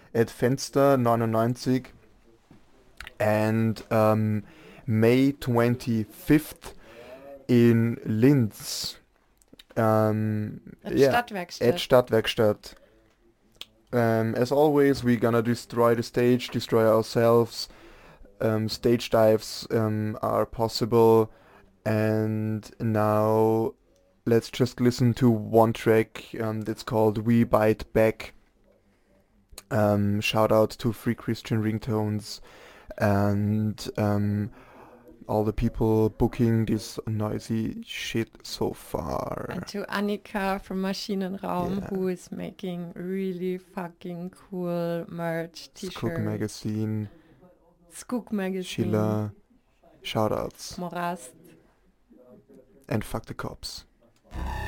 at Fenster 99 and May 25th in Linz. At Yeah, at Stadtwerkstatt. Stadtwerkstatt. As always, we're gonna destroy the stage, destroy ourselves. Stage dives are possible. And now let's just listen to one track that's called We Bite Back. Shout out to Free Christian Ringtones and all the people booking this noisy shit so far. And to Annika from Maschinenraum, Yeah. who is making really fucking cool merch, Skook t-shirts, Magazine, Skook Magazine, Schiller, shoutouts, Morast. and fuck the cops.